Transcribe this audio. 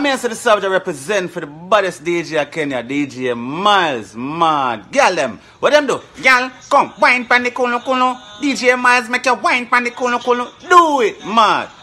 I'm here to the subject represent for the baddest DJ of Kenya, DJ Miles, man. Girl them, what them do? Girl, come, wine pan the kuno kuno. DJ Miles make you wine pan the kuno kuno. Do it, man.